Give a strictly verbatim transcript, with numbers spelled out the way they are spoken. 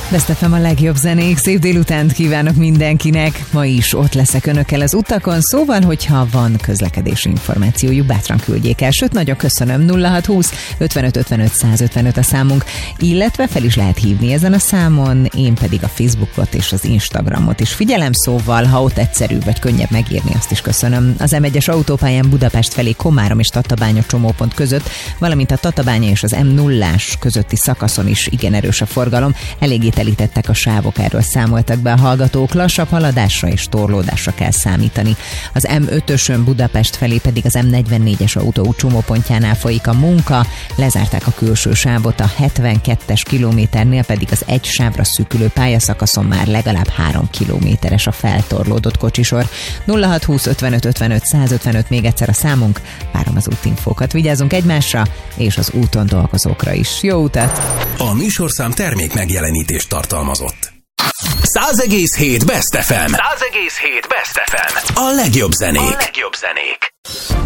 Best ef em a legjobb zenék, szép délutánt kívánok mindenkinek. Ma is ott leszek önökkel az utakon, szóval, hogyha van közlekedési információjuk, bátran küldjék el. Sőt, nagyon köszönöm, nulla hat húsz ötvenöt ötvenöt százötvenöt a számunk, illetve fel is lehet hívni ezen a számon, én pedig a Facebookot és az Instagramot is figyelem, szóval, ha ott egyszerű vagy könnyebb megírni, azt is köszönöm. Az em egyes autópályán Budapest felé Komárom és Tatabánya csomópont között, valamint a Tatabánya és az em nullás közötti szakaszon is igen erős a forgalom, eléggé telítettek a sávok, erről számoltak be a hallgatók, lassabb haladásra és torlódásra kell számítani. Az em ötösön Budapest felé pedig az em negyvennégyes autóút csomópontjánál folyik a munka, lezárták a külső sávot, a hetvenkettes kilométernél pedig az egy sávra szűkülő pályaszakaszon már legalább három kilométeres a feltorlódott kocsisor. nulla hat húsz ötvenöt ötvenöt százötvenöt még egyszer a számunk, várom az útinfókat, vigyázzunk egymásra és az úton dolgozókra is. Jó utat! A műsorszám termék megjelenítést tartalmazott. száz egész hét Best ef em. száz egész hét Best ef em. A legjobb zenék. A legjobb zenék.